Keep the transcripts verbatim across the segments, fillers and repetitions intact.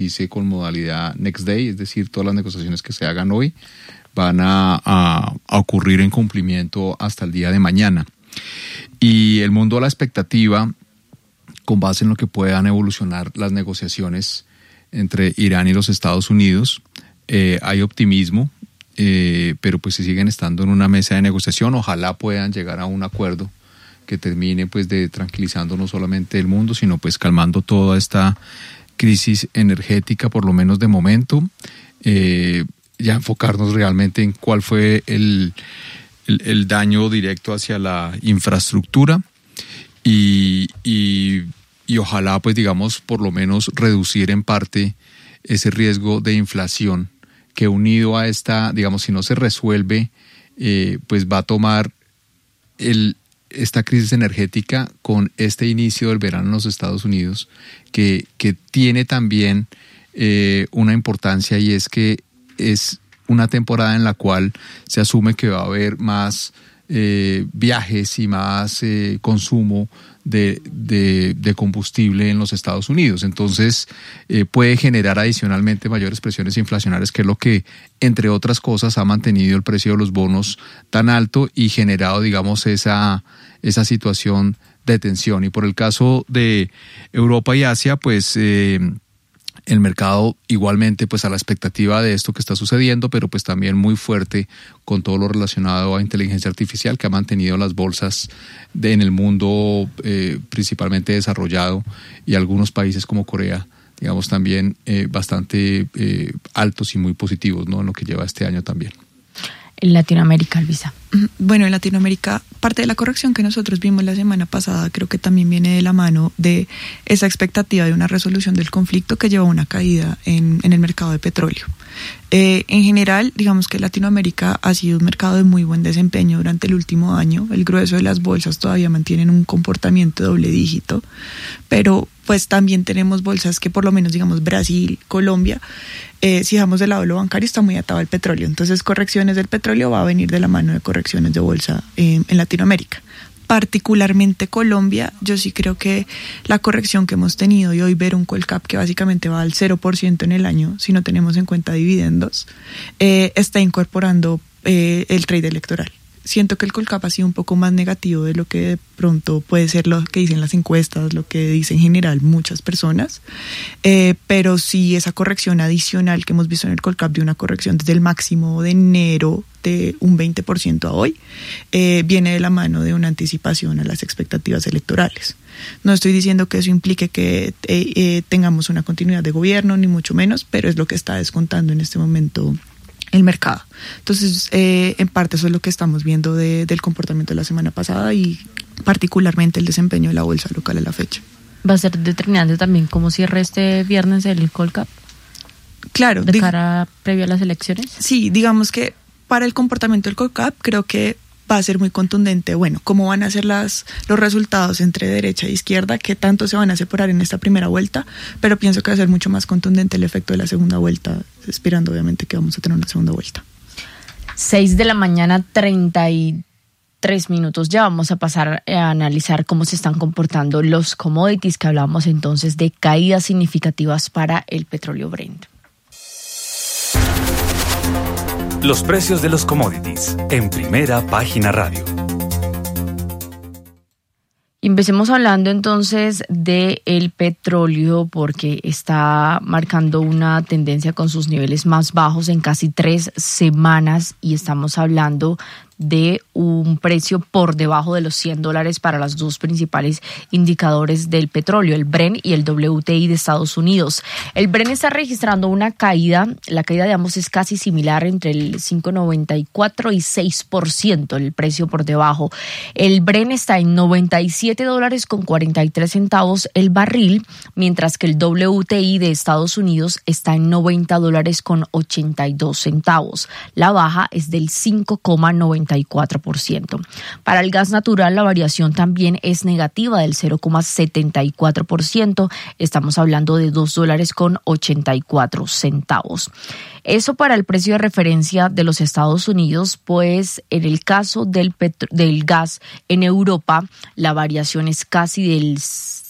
realice con modalidad next day, es decir, todas las negociaciones que se hagan hoy van a, a, a ocurrir en cumplimiento hasta el día de mañana. Y el mundo a la expectativa, con base en lo que puedan evolucionar las negociaciones entre Irán y los Estados Unidos, eh, hay optimismo, eh, pero pues si siguen estando en una mesa de negociación, ojalá puedan llegar a un acuerdo que termine pues de tranquilizando no solamente el mundo, sino pues calmando toda esta crisis energética, por lo menos de momento, eh, ya enfocarnos realmente en cuál fue el, el, el daño directo hacia la infraestructura y, y, y ojalá pues digamos por lo menos reducir en parte ese riesgo de inflación que unido a esta, digamos, si no se resuelve, eh, pues va a tomar el esta crisis energética con este inicio del verano en los Estados Unidos, que, que tiene también eh, una importancia, y es que es una temporada en la cual se asume que va a haber más eh, viajes y más eh, consumo de, de, de combustible en los Estados Unidos. Entonces eh, puede generar adicionalmente mayores presiones inflacionarias, que es lo que, entre otras cosas, ha mantenido el precio de los bonos tan alto y generado, digamos, esa, esa situación de tensión. Y por el caso de Europa y Asia, pues eh, el mercado igualmente pues a la expectativa de esto que está sucediendo, pero pues también muy fuerte con todo lo relacionado a inteligencia artificial, que ha mantenido las bolsas de, en el mundo eh, principalmente desarrollado, y algunos países como Corea, digamos, también eh, bastante eh, altos y muy positivos, ¿no?, en lo que lleva este año también. En Latinoamérica, Luisa. Bueno, en Latinoamérica, parte de la corrección que nosotros vimos la semana pasada creo que también viene de la mano de esa expectativa de una resolución del conflicto que llevó a una caída en, en el mercado de petróleo. Eh, en general, digamos que Latinoamérica ha sido un mercado de muy buen desempeño durante el último año. El grueso de las bolsas todavía mantienen un comportamiento de doble dígito, pero pues también tenemos bolsas que por lo menos, digamos, Brasil, Colombia, eh, si dejamos de lado lo bancario, está muy atado al petróleo. Entonces, correcciones del petróleo va a venir de la mano de correcciones de bolsa eh, en Latinoamérica. Particularmente Colombia, yo sí creo que la corrección que hemos tenido y hoy ver un Colcap que básicamente va al cero por ciento en el año, si no tenemos en cuenta dividendos, eh, está incorporando eh, el trade electoral. Siento que el Colcap ha sido un poco más negativo de lo que de pronto puede ser lo que dicen las encuestas, lo que dicen en general muchas personas, eh, pero sí esa corrección adicional que hemos visto en el Colcap, de una corrección desde el máximo de enero de un veinte por ciento a hoy, eh, viene de la mano de una anticipación a las expectativas electorales. No estoy diciendo que eso implique que eh, eh, tengamos una continuidad de gobierno, ni mucho menos, pero es lo que está descontando en este momento el mercado. Entonces, eh, en parte eso es lo que estamos viendo de, del comportamiento de la semana pasada y particularmente el desempeño de la bolsa local a la fecha. ¿Va a ser determinante también cómo cierre este viernes el Colcap? Claro. ¿De di- cara previo a las elecciones? Sí, digamos que para el comportamiento del Colcap creo que va a ser muy contundente, bueno, cómo van a ser las, los resultados entre derecha e izquierda, qué tanto se van a separar en esta primera vuelta, pero pienso que va a ser mucho más contundente el efecto de la segunda vuelta, esperando obviamente que vamos a tener una segunda vuelta. seis de la mañana, treinta y tres minutos. Ya vamos a pasar a analizar cómo se están comportando los commodities, que hablábamos entonces de caídas significativas para el petróleo Brent. Los precios de los commodities en Primera Página Radio. Empecemos hablando entonces del petróleo, porque está marcando una tendencia con sus niveles más bajos en casi tres semanas, y estamos hablando de un precio por debajo de los cien dólares para los dos principales indicadores del petróleo, el Brent y el W T I de Estados Unidos. El Brent está registrando una caída, la caída de ambos es casi similar, entre el cinco noventa y cuatro y seis por ciento, el precio por debajo. El Brent está en noventa y siete dólares con cuarenta y tres centavos el barril, mientras que el W T I de Estados Unidos está en noventa dólares con ochenta y dos centavos. La baja es del cinco coma noventa y cuatro por ciento. Para el gas natural, la variación también es negativa, del cero coma setenta y cuatro por ciento. Estamos hablando de dos dólares con ochenta y cuatro centavos. Eso para el precio de referencia de los Estados Unidos, pues en el caso del, petro- del gas en Europa, la variación es casi del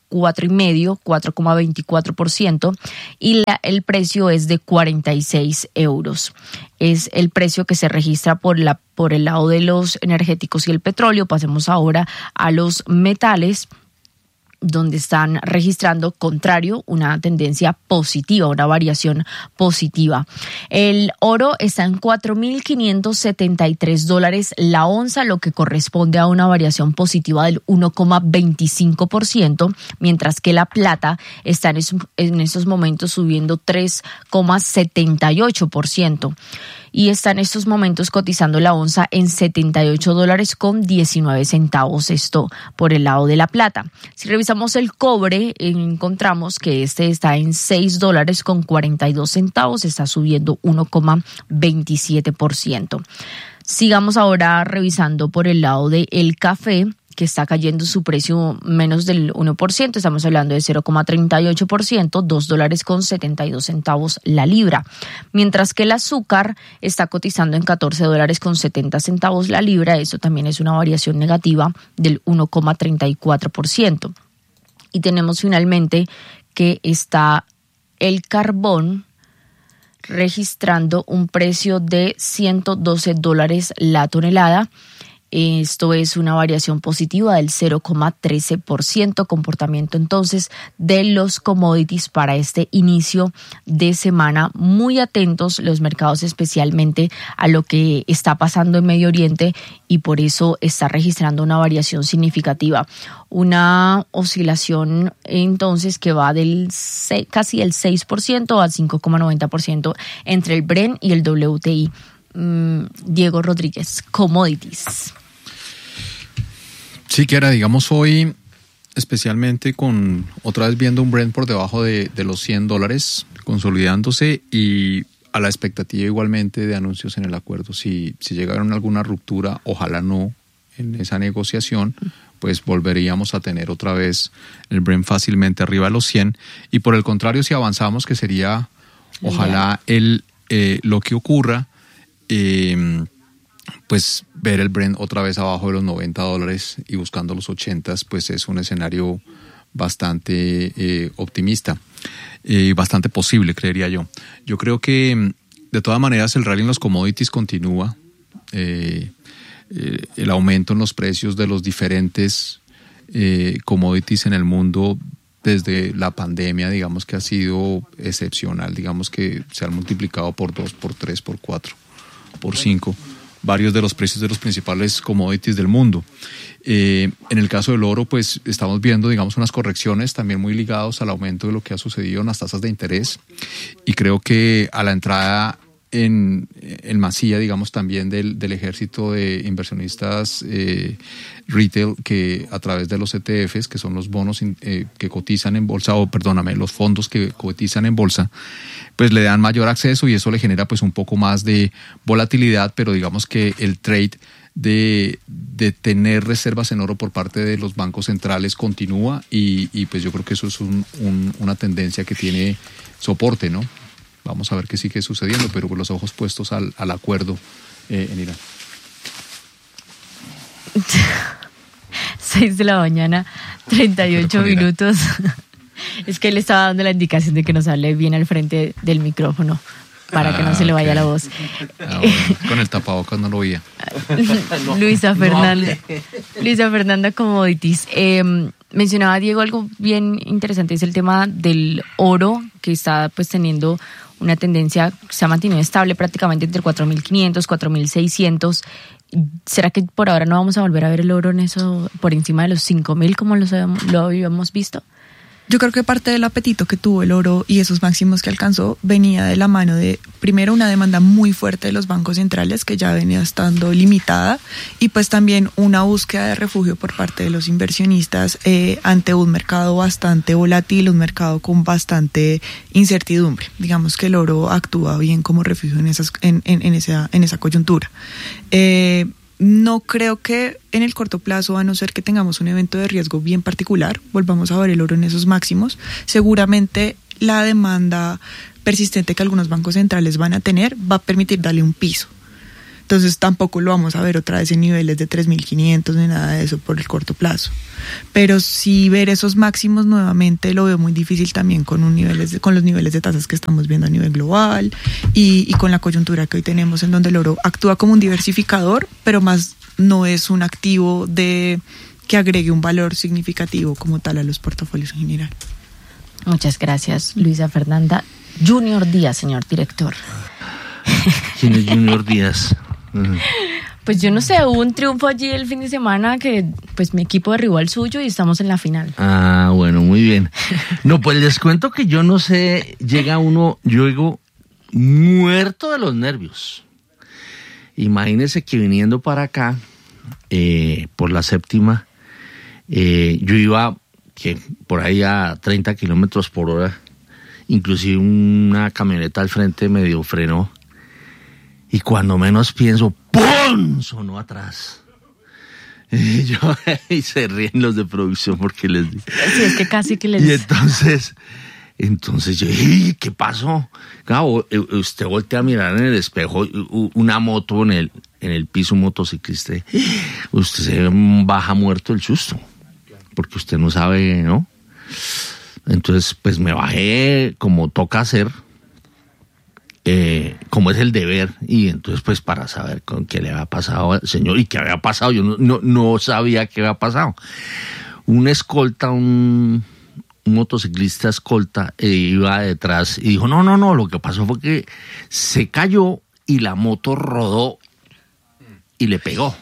cuatro y medio, cuatro coma veinticuatro por ciento, y la, el precio es de cuarenta y seis euros. Es el precio que se registra por la por el lado de los energéticos y el petróleo. Pasemos ahora a los metales, donde están registrando, contrario, una tendencia positiva, una variación positiva. El oro está en cuatro mil quinientos setenta y tres dólares la onza, lo que corresponde a una variación positiva del uno coma veinticinco por ciento, mientras que la plata está en, esos, en estos momentos subiendo tres coma setenta y ocho por ciento. Y está en estos momentos cotizando la onza en setenta y ocho dólares con diecinueve centavos, esto por el lado de la plata. Si revisamos el cobre, encontramos que este está en seis dólares con cuarenta y dos centavos, está subiendo uno coma veintisiete por ciento. Sigamos ahora revisando por el lado del café, que está cayendo su precio menos del uno por ciento, estamos hablando de cero coma treinta y ocho por ciento, dos dólares con setenta y dos centavos la libra, mientras que el azúcar está cotizando en catorce dólares con setenta centavos la libra, eso también es una variación negativa del uno coma treinta y cuatro por ciento. Y tenemos finalmente que está el carbón registrando un precio de ciento doce dólares la tonelada. Esto es una variación positiva del cero coma trece por ciento, comportamiento entonces de los commodities para este inicio de semana. Muy atentos los mercados especialmente a lo que está pasando en Medio Oriente y por eso está registrando una variación significativa. Una oscilación entonces que va del seis, casi el seis por ciento al cinco coma noventa por ciento entre el Brent y el W T I. Diego Rodríguez, commodities. Sí, Kiara, digamos hoy, especialmente con otra vez viendo un Brent por debajo de, de los cien dólares, consolidándose y a la expectativa igualmente de anuncios en el acuerdo. Si, si llegaron a alguna ruptura, ojalá no, en esa negociación, pues volveríamos a tener otra vez el Brent fácilmente arriba de los cien. Y por el contrario, si avanzamos, que sería, ojalá el, eh, lo que ocurra, Eh, pues ver el Brent otra vez abajo de los noventa dólares y buscando los ochenta, pues es un escenario bastante eh, optimista y eh, bastante posible, creería yo. Yo creo que de todas maneras el rally en los commodities continúa, eh, eh, el aumento en los precios de los diferentes eh, commodities en el mundo desde la pandemia, digamos que ha sido excepcional, digamos que se han multiplicado por dos, por tres, por cuatro. Por cinco, varios de los precios de los principales commodities del mundo. Eh, en el caso del oro, pues estamos viendo, digamos, unas correcciones también muy ligados al aumento de lo que ha sucedido en las tasas de interés y creo que a la entrada en, en masía, digamos, también del, del ejército de inversionistas eh, retail que a través de los E T Fs, que son los bonos eh, que cotizan en bolsa, o perdóname, los fondos que cotizan en bolsa, pues le dan mayor acceso y eso le genera pues un poco más de volatilidad, pero digamos que el trade de, de tener reservas en oro por parte de los bancos centrales continúa y, y pues yo creo que eso es un, un, una tendencia que tiene soporte, ¿no? Vamos a ver qué sigue sucediendo, pero con los ojos puestos al, al acuerdo eh, en Irán. seis de la mañana, treinta y ocho minutos. Es que él estaba dando la indicación de que nos hable bien al frente del micrófono para ah, que no se le vaya okay. la voz. Ah, bueno, con el tapabocas no lo oía. Luisa Fernanda, Luisa Fernanda Commodities. Eh, mencionaba Diego algo bien interesante, es el tema del oro que está pues teniendo una tendencia, se ha mantenido estable prácticamente entre cuatro mil quinientos, cuatro mil seiscientos. ¿Será que por ahora no vamos a volver a ver el oro en eso por encima de los cinco mil como lo, lo habíamos visto? Yo creo que parte del apetito que tuvo el oro y esos máximos que alcanzó venía de la mano de, primero, una demanda muy fuerte de los bancos centrales que ya venía estando limitada y pues también una búsqueda de refugio por parte de los inversionistas eh, ante un mercado bastante volátil, un mercado con bastante incertidumbre. Digamos que el oro actúa bien como refugio en, esas, en, en, en, esa, en esa coyuntura. Eh, No creo que en el corto plazo, a no ser que tengamos un evento de riesgo bien particular, volvamos a ver el oro en esos máximos. Seguramente la demanda persistente que algunos bancos centrales van a tener va a permitir darle un piso. Entonces tampoco lo vamos a ver otra vez en niveles de tres mil quinientos ni nada de eso por el corto plazo. Pero sí ver esos máximos nuevamente lo veo muy difícil también con, un niveles de, con los niveles de tasas que estamos viendo a nivel global y, y con la coyuntura que hoy tenemos en donde el oro actúa como un diversificador, pero más no es un activo de que agregue un valor significativo como tal a los portafolios en general. Muchas gracias, Luisa Fernanda. Junior Díaz, señor director. ¿Quién es Junior Díaz? Uh-huh. Pues yo no sé, hubo un triunfo allí el fin de semana que pues mi equipo derribó al suyo y estamos en la final. Ah, bueno, muy bien. No, pues les cuento que yo no sé, llega uno, yo digo, muerto de los nervios. Imagínense que viniendo para acá, eh, por la séptima, eh, yo iba que por ahí a treinta kilómetros por hora, inclusive una camioneta al frente medio frenó. Y cuando menos pienso, ¡pum!, sonó atrás. Y, yo, y se ríen los de producción porque les digo. Sí, es que casi que les... Y entonces, entonces yo dije, ¿qué pasó? Claro, usted voltea a mirar en el espejo, una moto en el, en el piso, un motociclista. Usted se baja muerto del susto, porque usted no sabe, ¿no? Entonces, pues me bajé como toca hacer. Eh, como es el deber, y entonces pues para saber con qué le había pasado al señor y qué había pasado, yo no, no, no sabía qué había pasado. Un escolta, un, un motociclista escolta eh, iba detrás y dijo, no, no, no, lo que pasó fue que se cayó y la moto rodó y le pegó.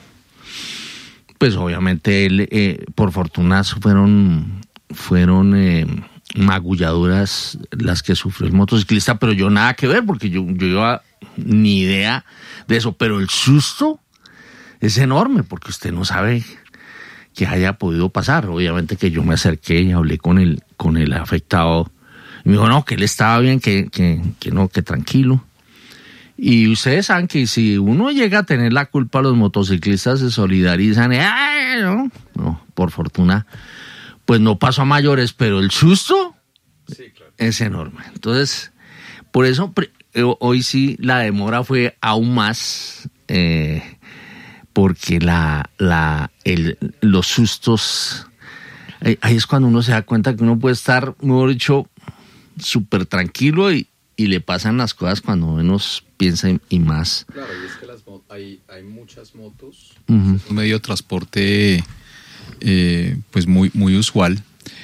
Pues obviamente él, eh, por fortuna fueron, fueron eh, magulladuras las que sufrió el motociclista, pero yo nada que ver porque yo, yo iba ni idea de eso, pero el susto es enorme porque usted no sabe qué haya podido pasar. Obviamente que yo me acerqué y hablé con el, con el afectado y me dijo no, que él estaba bien, que, que, que no, que tranquilo. Y ustedes saben que si uno llega a tener la culpa, los motociclistas se solidarizan. ¡Ay, no! No, por fortuna pues no pasó a mayores, pero el susto sí, claro, es enorme. Entonces, por eso hoy sí la demora fue aún más, eh, porque la, la, el, los sustos, ahí es cuando uno se da cuenta que uno puede estar, mejor dicho, súper tranquilo y, y le pasan las cosas cuando menos piensa y, y más. Claro, y es que las, hay, hay muchas motos, uh-huh. Es un medio de transporte Eh, pues muy, muy usual,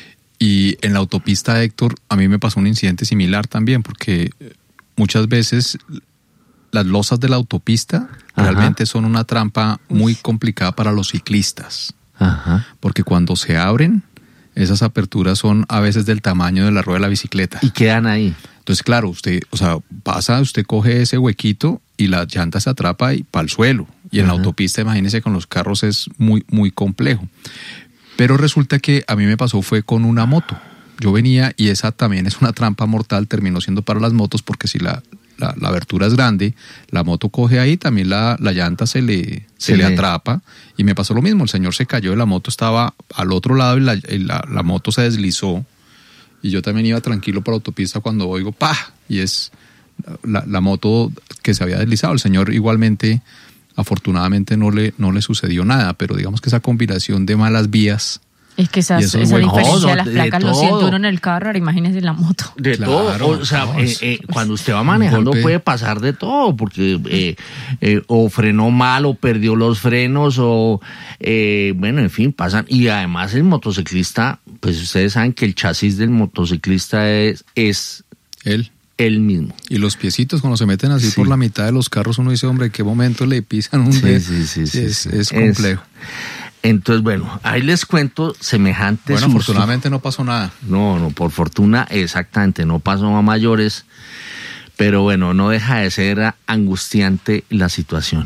y en la autopista, Héctor, a mí me pasó un incidente similar también, porque muchas veces las losas de la autopista Ajá. realmente son una trampa muy complicada para los ciclistas. Ajá. Porque cuando se abren, esas aperturas son a veces del tamaño de la rueda de la bicicleta. Y quedan ahí. Entonces, claro, usted, o sea, pasa, usted coge ese huequito y la llanta se atrapa y para el suelo. Y en Ajá. la autopista, imagínese, con los carros es muy, muy complejo. Pero resulta que a mí me pasó fue con una moto. Yo venía y esa también es una trampa mortal, terminó siendo para las motos, porque si la, la, la abertura es grande, la moto coge ahí, también la, la llanta se le, se, se le atrapa. Y me pasó lo mismo, el señor se cayó, la moto estaba al otro lado y la, y la, la moto se deslizó. Y yo también iba tranquilo por la autopista cuando oigo ¡pah! Y es la, la moto que se había deslizado. El señor igualmente, afortunadamente no le, no le sucedió nada, pero digamos que esa combinación de malas vías. Es que esas, esa bueno. diferencia no, de las placas de lo todo. siente uno en el carro, ahora imagínese la moto. De Claro, todo, o sea, no, eh, es, eh, cuando usted va manejando golpe. puede pasar de todo, porque eh, eh, o frenó mal, o perdió los frenos, o eh, bueno, en fin, pasan. Y además el motociclista, pues ustedes saben que el chasis del motociclista es, es Él. él mismo. Y los piecitos cuando se meten así Sí. por la mitad de los carros, uno dice, hombre, ¿en qué momento le pisan un Sí, dedo? sí, sí, sí, es, sí. es complejo. Entonces, bueno, ahí les cuento semejante Bueno, susto. afortunadamente no pasó nada. No, no, por fortuna, exactamente, no pasó a mayores, pero bueno, no deja de ser angustiante la situación.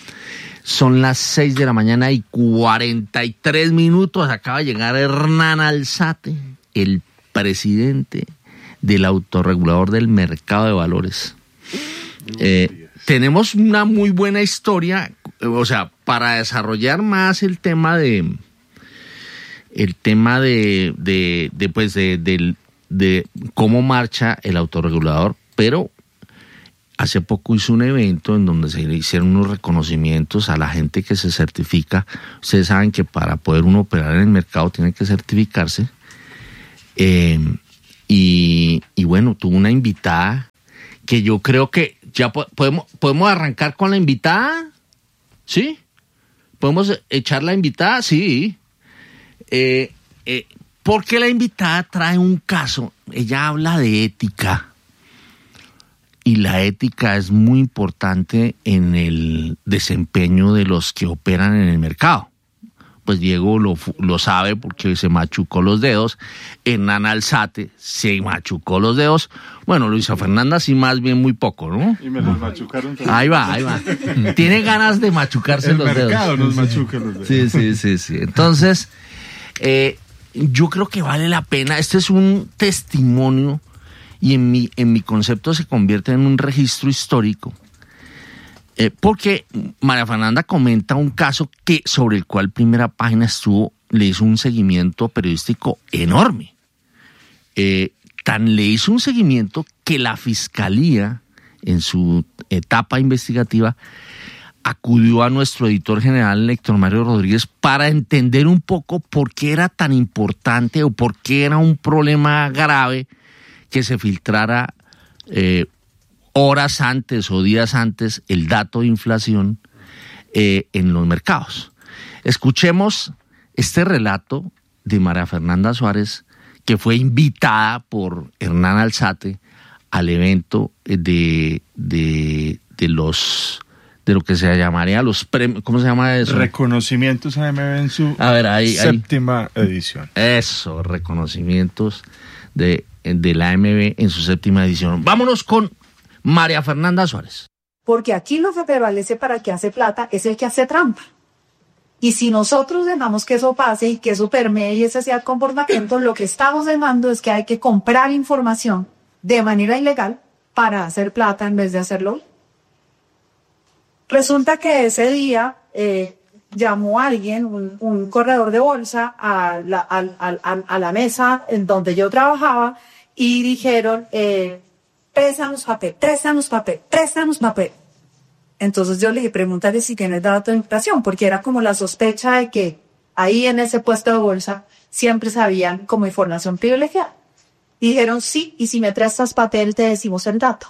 Son las seis de la mañana y cuarenta y tres minutos, acaba de llegar Hernán Alzate, el presidente del autorregulador del mercado de valores. Eh, tenemos una muy buena historia, o sea, para desarrollar más el tema de el tema de de, de pues de, de, de cómo marcha el autorregulador, pero hace poco hizo un evento en donde se le hicieron unos reconocimientos a la gente que se certifica. Ustedes saben que para poder uno operar en el mercado tiene que certificarse. Eh, y, y bueno, tuvo una invitada que yo creo que ya po- podemos, podemos arrancar con la invitada. ¿Sí? ¿Podemos echar la invitada? Sí. Eh, eh, porque la invitada trae un caso. Ella habla de ética. Y la ética es muy importante en el desempeño de los que operan en el mercado. Pues Diego lo, lo sabe porque se machucó los dedos. Hernán Alzate se machucó los dedos. Bueno, Luisa Fernanda sí, más bien muy poco, ¿no? Y me los machucaron también. Ahí va, ahí va. Tiene ganas de machucarse el los dedos. El mercado nos machuca los dedos. Sí, sí, sí, sí. Entonces, eh, yo creo que vale la pena. Este es un testimonio y en mi, en mi concepto se convierte en un registro histórico. Eh, porque María Fernanda comenta un caso que sobre el cual Primera Página estuvo, le hizo un seguimiento periodístico enorme. Eh, tan le hizo un seguimiento que la Fiscalía, en su etapa investigativa, acudió a nuestro editor general, Héctor Mario Rodríguez, para entender un poco por qué era tan importante o por qué era un problema grave que se filtrara eh, horas antes o días antes el dato de inflación eh, en los mercados. Escuchemos este relato de María Fernanda Suárez, que fue invitada por Hernán Alzate al evento de, de, de los de lo que se llamaría los premios, ¿cómo se llama eso? Reconocimientos A M B en su A ver, ahí, séptima ahí. edición. Eso, reconocimientos de, de la A M B en su séptima edición. Vámonos con María Fernanda Suárez. Porque aquí lo que prevalece para el que hace plata es el que hace trampa. Y si nosotros dejamos que eso pase y que eso permee y ese sea el comportamiento, lo que estamos demandando es que hay que comprar información de manera ilegal para hacer plata en vez de hacerlo. Resulta que ese día eh, llamó a alguien, un, un corredor de bolsa, a la, a, a, a la mesa en donde yo trabajaba y dijeron, eh, préstanos papel, préstanos papel, préstanos papel. Entonces yo le dije, pregúntale si tienes dato de inflación, porque era como la sospecha de que ahí en ese puesto de bolsa siempre sabían como información privilegiada. Y dijeron, sí, y si me prestas papel te decimos el dato.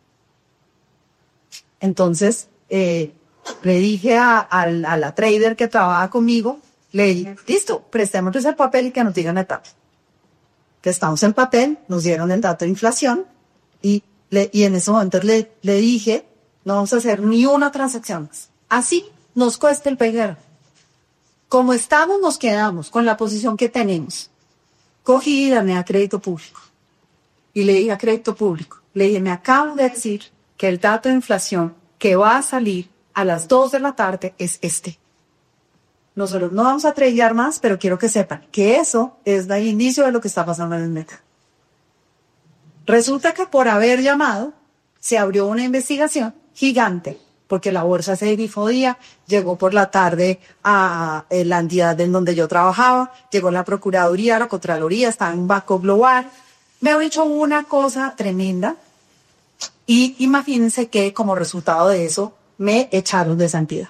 Entonces eh, le dije a, a, a la trader que trabaja conmigo, le dije, listo, prestémosles el papel y que nos digan el dato. Que estamos en papel, nos dieron el dato de inflación y, le, y en ese momento le, le dije, no vamos a hacer ni una transacción más. Así nos cuesta el pegar. Como estamos, nos quedamos con la posición que tenemos. Cogí y llamé a crédito público. Y le dije a crédito público, le dije, me acaban de decir que el dato de inflación que va a salir a las dos de la tarde es este. Nosotros no vamos a tradear más, pero quiero que sepan que eso es el inicio de lo que está pasando en el mercado. Resulta que por haber llamado, se abrió una investigación gigante, porque la bolsa se difundía, llegó por la tarde a, a la entidad en donde yo trabajaba, llegó la Procuraduría, la Contraloría, estaba en un banco global. Me han hecho una cosa tremenda y imagínense que como resultado de eso me echaron de esa entidad.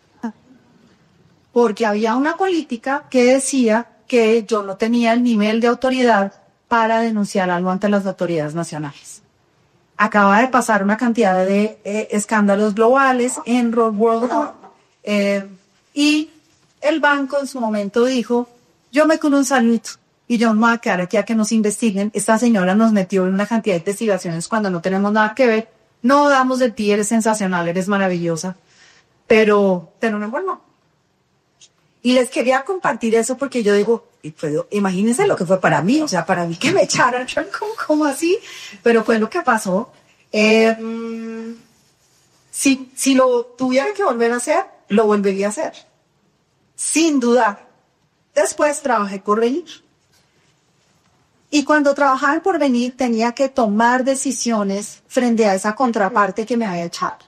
Porque había una política que decía que yo no tenía el nivel de autoridad para denunciar algo ante las autoridades nacionales. Acaba de pasar una cantidad de eh, escándalos globales en World eh, y el banco en su momento dijo, yo me curo un saludito y yo no me voy a quedar aquí a que nos investiguen. Esta señora nos metió en una cantidad de investigaciones cuando no tenemos nada que ver. No damos de ti, eres sensacional, eres maravillosa, pero te no me envuelvo. Y les quería compartir eso porque yo digo, pues, imagínense lo que fue para mí, o sea, para mí que me echaron, ¿cómo, cómo así? Pero fue lo que pasó. Eh, si, si lo tuviera que volver a hacer, lo volvería a hacer. Sin dudar. Después trabajé por venir. Y cuando trabajaba en Porvenir tenía que tomar decisiones frente a esa contraparte que me había echado.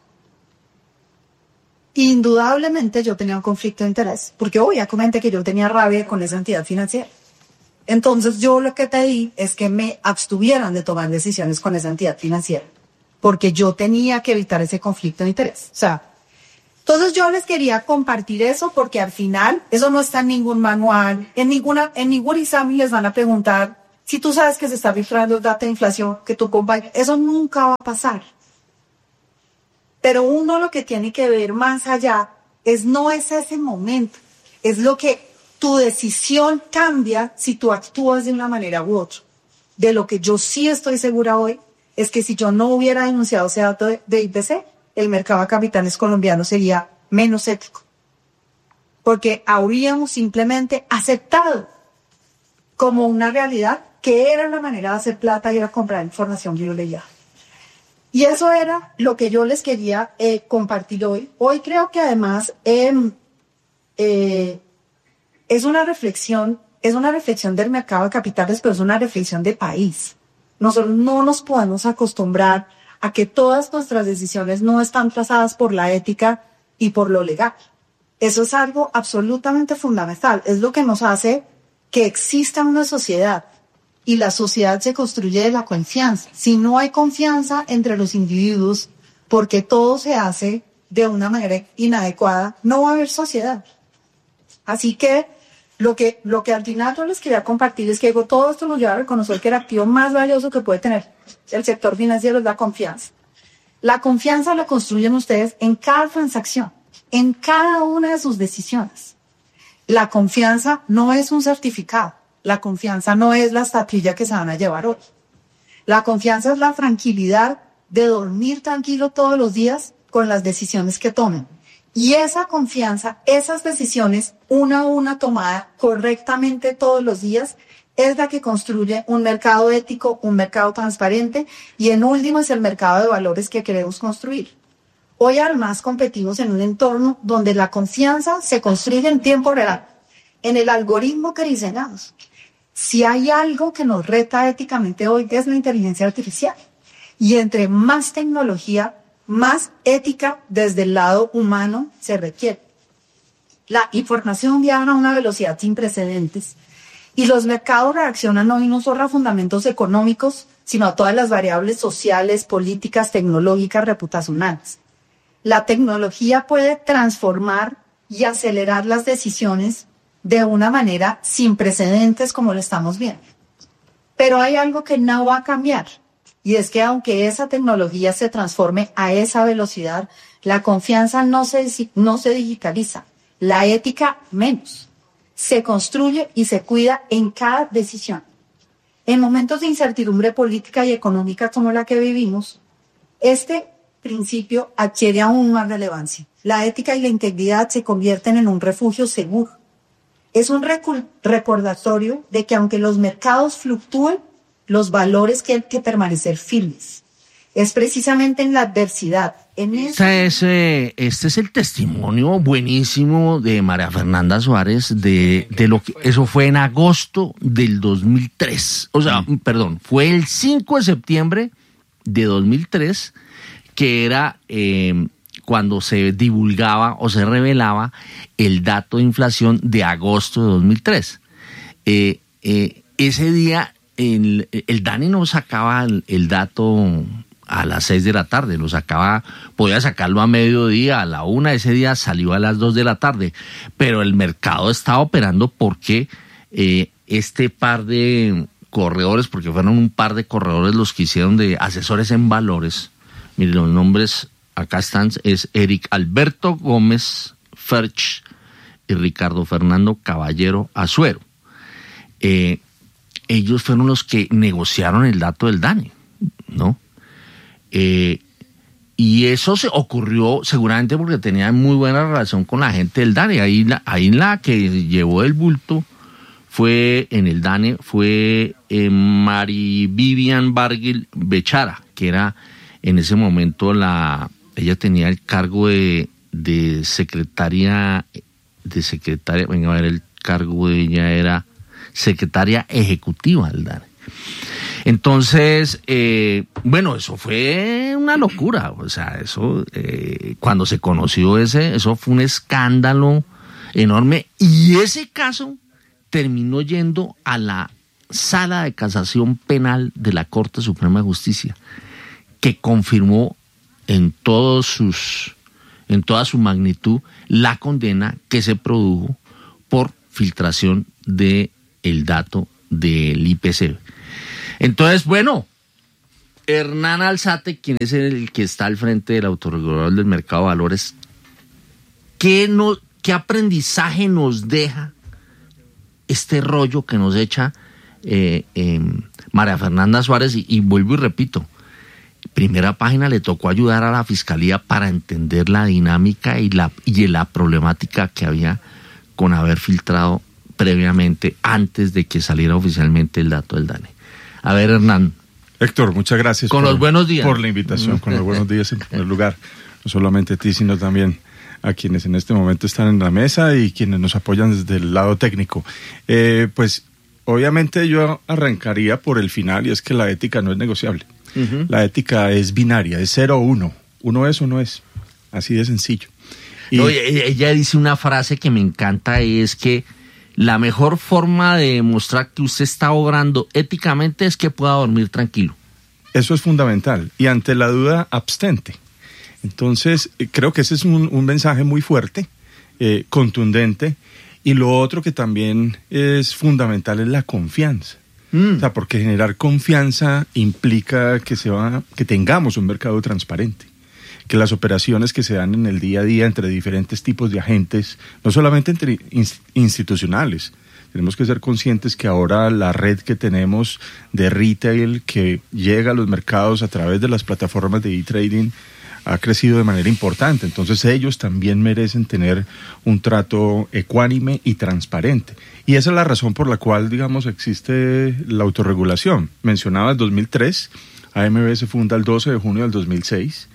Indudablemente yo tenía un conflicto de interés, porque obviamente que yo tenía rabia con esa entidad financiera. Entonces yo lo que pedí es que me abstuvieran de tomar decisiones con esa entidad financiera. porque yo tenía que evitar ese conflicto de interés. O sea, entonces yo les quería compartir eso porque al final eso no está en ningún manual, en ninguna, en ningún examen les van a preguntar si tú sabes que se está filtrando el dato de inflación que tu compañero, eso nunca va a pasar. Pero uno lo que tiene que ver más allá es no es ese momento, es lo que tu decisión cambia si tú actúas de una manera u otra. De lo que yo sí estoy segura hoy es que si yo no hubiera denunciado ese dato de, de I P C, el mercado de capitales colombiano sería menos ético. Porque habríamos simplemente aceptado como una realidad que era la manera de hacer plata y era comprar información que yo leía. Y eso era lo que yo les quería eh, compartir hoy. Hoy creo que además eh, eh, es una reflexión, es una reflexión del mercado de capitales, pero es una reflexión de país. Nosotros no nos podemos acostumbrar a que todas nuestras decisiones no están trazadas por la ética y por lo legal. Eso es algo absolutamente fundamental. Es lo que nos hace que exista una sociedad. Y la sociedad se construye de la confianza. Si no hay confianza entre los individuos, porque todo se hace de una manera inadecuada, no va a haber sociedad. Así que lo que, lo que al final yo les quería compartir es que digo, todo esto nos lleva a reconocer que el activo más valioso que puede tener el sector financiero es la confianza. La confianza la construyen ustedes en cada transacción, en cada una de sus decisiones. La confianza no es un certificado. La confianza no es la estatuilla que se van a llevar hoy. La confianza es la tranquilidad de dormir tranquilo todos los días con las decisiones que tomen. Y esa confianza, esas decisiones, una a una tomada correctamente todos los días, es la que construye un mercado ético, un mercado transparente y en último es el mercado de valores que queremos construir. Hoy además competimos en un entorno donde la confianza se construye en tiempo real, en el algoritmo que diseñamos. Si hay algo que nos reta éticamente hoy es la inteligencia artificial. Y entre más tecnología, más ética desde el lado humano se requiere. La información viaja a una velocidad sin precedentes y los mercados reaccionan hoy no solo a fundamentos económicos, sino a todas las variables sociales, políticas, tecnológicas, reputacionales. La tecnología puede transformar y acelerar las decisiones de una manera sin precedentes como lo estamos viendo. Pero hay algo que no va a cambiar, y es que aunque esa tecnología se transforme a esa velocidad, la confianza no se, no se digitaliza, la ética menos. Se construye y se cuida en cada decisión. En momentos de incertidumbre política y económica como la que vivimos, este principio adquiere aún más relevancia. La ética y la integridad se convierten en un refugio seguro. Es un recordatorio de que aunque los mercados fluctúen, los valores tienen que permanecer firmes. Es precisamente en la adversidad. En este, es, eh, este es el testimonio buenísimo de María Fernanda Suárez de, de lo que eso fue en agosto del dos mil tres. O sea, mm. perdón, fue el cinco de septiembre de dos mil tres, que era eh, cuando se divulgaba o se revelaba el dato de inflación de agosto de dos mil tres. Eh, eh, ese día el, el DANE no sacaba el, el dato a las seis de la tarde, lo sacaba, podía sacarlo a mediodía, a la una, ese día salió a las dos de la tarde, pero el mercado estaba operando porque eh, este par de corredores, porque fueron un par de corredores los que hicieron de asesores en valores, miren los nombres, acá están, es Eric Alberto Gómez Ferch y Ricardo Fernando Caballero Azuero. Eh, ellos fueron los que negociaron el dato del DANE, ¿no? Eh, y eso se ocurrió seguramente porque tenía muy buena relación con la gente del DANE. Ahí la, ahí la que llevó el bulto fue en el DANE fue eh, Mari Vivian Bargil Bechara, que era en ese momento la ella tenía el cargo de, de secretaria de secretaria, venga a ver, el cargo de ella era secretaria ejecutiva del DANE. Entonces, eh, bueno, eso fue una locura, o sea, eso, eh, cuando se conoció ese, eso fue un escándalo enorme, y ese caso terminó yendo a la Sala de Casación Penal de la Corte Suprema de Justicia, que confirmó en todos sus, en toda su magnitud la condena que se produjo por filtración de el dato del I P C. Entonces, bueno, Hernán Alzate, quien es el que está al frente del autorregulador del mercado de valores, ¿qué, no, qué aprendizaje nos deja este rollo que nos echa eh, eh, María Fernanda Suárez? Y, y vuelvo y repito, Primera Página le tocó ayudar a la Fiscalía para entender la dinámica y la, y la problemática que había con haber filtrado previamente, antes de que saliera oficialmente el dato del DANE. A ver, Hernán. Héctor, muchas gracias con por, los buenos días. por la invitación, con los buenos días en primer lugar. No solamente a ti, sino también a quienes en este momento están en la mesa y quienes nos apoyan desde el lado técnico. Eh, pues obviamente yo arrancaría por el final, y es que la ética no es negociable. Uh-huh. La ética es binaria, es cero o uno. Uno es o no es. Así de sencillo. Y no, ella dice una frase que me encanta, y es que la mejor forma de demostrar que usted está obrando éticamente es que pueda dormir tranquilo. Eso es fundamental. Y ante la duda, abstente. Entonces, creo que ese es un, un mensaje muy fuerte, eh, contundente. Y lo otro que también es fundamental es la confianza. Mm. O sea, porque generar confianza implica que, se va, que tengamos un mercado transparente. Que las operaciones que se dan en el día a día entre diferentes tipos de agentes, no solamente entre institucionales, tenemos que ser conscientes que ahora la red que tenemos de retail que llega a los mercados a través de las plataformas de e-trading ha crecido de manera importante. Entonces ellos también merecen tener un trato ecuánime y transparente. Y esa es la razón por la cual, digamos, existe la autorregulación. Mencionaba el dos mil tres, A M B se funda el doce de junio del dos mil seis,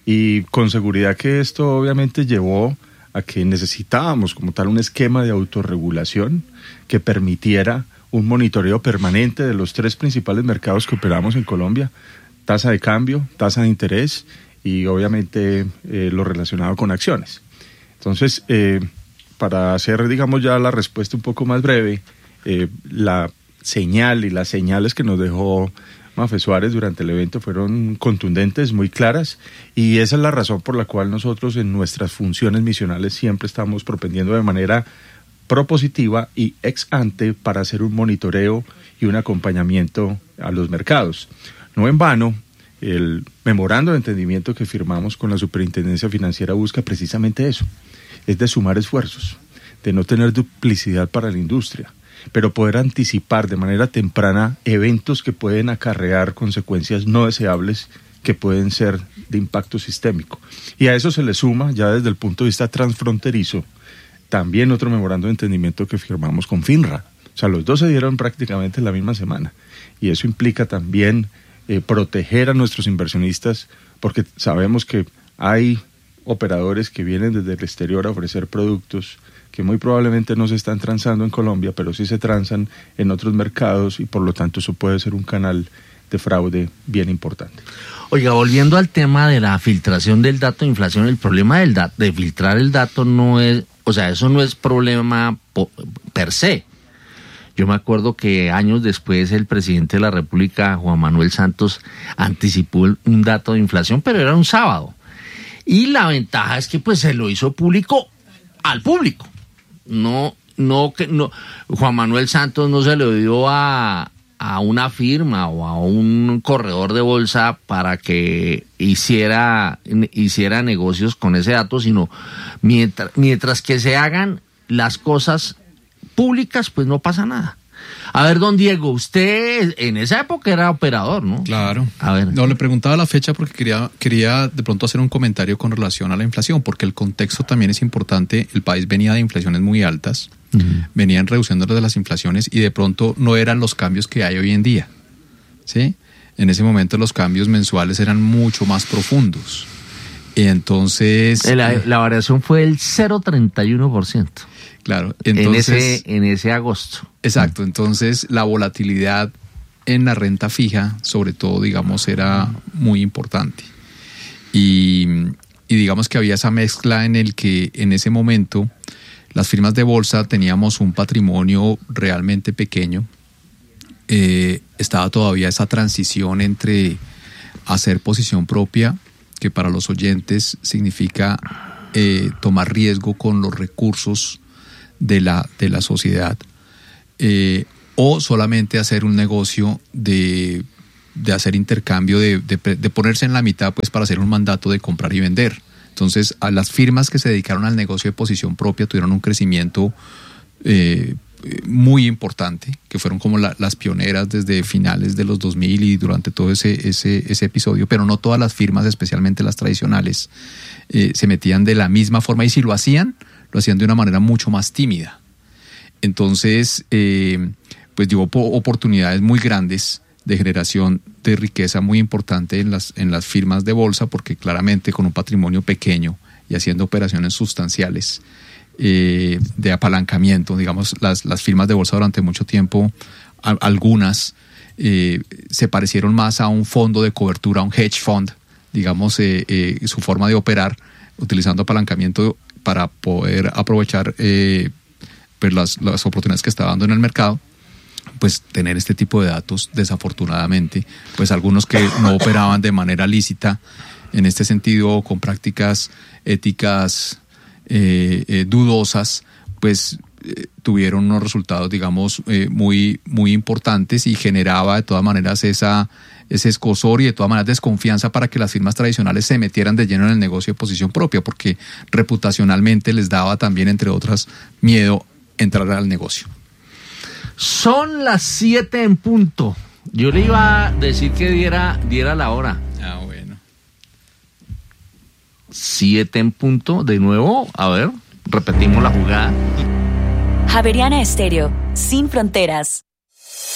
y con seguridad que esto obviamente llevó a que necesitábamos como tal un esquema de autorregulación que permitiera un monitoreo permanente de los tres principales mercados que operamos en Colombia: tasa de cambio, tasa de interés y obviamente eh, lo relacionado con acciones. Entonces, eh, para hacer, digamos, ya la respuesta un poco más breve, eh, la señal y las señales que nos dejó Mafe Suárez durante el evento fueron contundentes, muy claras, y esa es la razón por la cual nosotros en nuestras funciones misionales siempre estamos propendiendo de manera propositiva y ex ante para hacer un monitoreo y un acompañamiento a los mercados. No en vano, el memorando de entendimiento que firmamos con la Superintendencia Financiera busca precisamente eso, es de sumar esfuerzos, de no tener duplicidad para la industria, pero poder anticipar de manera temprana eventos que pueden acarrear consecuencias no deseables que pueden ser de impacto sistémico. Y a eso se le suma, ya desde el punto de vista transfronterizo, también otro memorando de entendimiento que firmamos con FINRA. O sea, los dos se dieron prácticamente la misma semana. Y eso implica también eh, proteger a nuestros inversionistas, porque sabemos que hay operadores que vienen desde el exterior a ofrecer productos que muy probablemente no se están transando en Colombia, pero sí se transan en otros mercados, y por lo tanto eso puede ser un canal de fraude bien importante. Oiga, volviendo al tema de la filtración del dato de inflación, el problema del dato, de filtrar el dato no es, o sea, eso no es problema po, per se. Yo me acuerdo que años después el presidente de la República, Juan Manuel Santos, anticipó un dato de inflación, pero era un sábado. Y la ventaja es que pues se lo hizo público al público. No, no, que no, Juan Manuel Santos no se lo dio a, a una firma o a un corredor de bolsa para que hiciera, hiciera negocios con ese dato, sino mientras, mientras que se hagan las cosas públicas, pues no pasa nada. A ver, don Diego, usted en esa época era operador, ¿no? Claro. A ver. No, le preguntaba la fecha porque quería, quería de pronto hacer un comentario con relación a la inflación, porque el contexto también es importante. El país venía de inflaciones muy altas, uh-huh. venían reduciendo las inflaciones y de pronto no eran los cambios que hay hoy en día, ¿sí? En ese momento los cambios mensuales eran mucho más profundos. Y entonces... La, la variación fue del cero coma treinta y uno por ciento. Claro, entonces... En ese, en ese agosto. Exacto, entonces la volatilidad en la renta fija, sobre todo, digamos, era muy importante. Y, y digamos que había esa mezcla en el que en ese momento las firmas de bolsa teníamos un patrimonio realmente pequeño. Eh, estaba todavía esa transición entre hacer posición propia, que para los oyentes significa eh, tomar riesgo con los recursos de la, de la sociedad, eh, o solamente hacer un negocio de, de hacer intercambio, de, de, de ponerse en la mitad pues para hacer un mandato de comprar y vender. Entonces, a las firmas que se dedicaron al negocio de posición propia tuvieron un crecimiento eh, muy importante, que fueron como la, las pioneras desde finales de los dos mil y durante todo ese, ese, ese episodio, pero no todas las firmas, especialmente las tradicionales, eh, se metían de la misma forma, y si lo hacían, lo hacían de una manera mucho más tímida. Entonces, eh, pues dio oportunidades muy grandes de generación de riqueza muy importante en las, en las firmas de bolsa, porque claramente con un patrimonio pequeño y haciendo operaciones sustanciales eh, de apalancamiento, digamos, las, las firmas de bolsa durante mucho tiempo, a, algunas eh, se parecieron más a un fondo de cobertura, a un hedge fund, digamos, eh, eh, su forma de operar utilizando apalancamiento para poder aprovechar eh, pues las, las oportunidades que está dando en el mercado. Pues tener este tipo de datos, desafortunadamente, pues algunos que no operaban de manera lícita, en este sentido, con prácticas éticas eh, eh, dudosas, pues eh, tuvieron unos resultados, digamos, eh, muy, muy importantes, y generaba de todas maneras esa, ese escozor y de todas maneras desconfianza para que las firmas tradicionales se metieran de lleno en el negocio de posición propia, porque reputacionalmente les daba también, entre otras, miedo entrar al negocio. Son las siete en punto. Yo le iba a decir que diera, diera la hora. Ah, bueno. Siete en punto, de nuevo, a ver, repetimos la jugada. Javeriana Estéreo, sin fronteras.